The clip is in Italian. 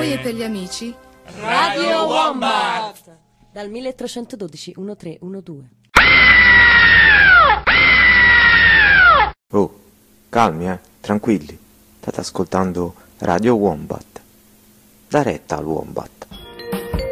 voi e per gli amici, Radio Wombat! Dal 1312 1312. Oh, calmi, tranquilli. State ascoltando Radio Wombat. Da retta al Wombat.